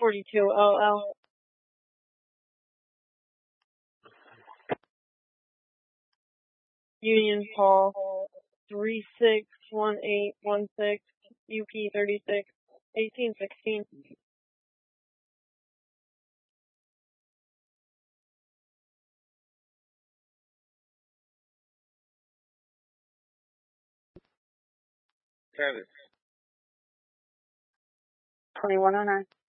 42 LL. Union Paul 361816 UP 36 1816. Travis. 2109.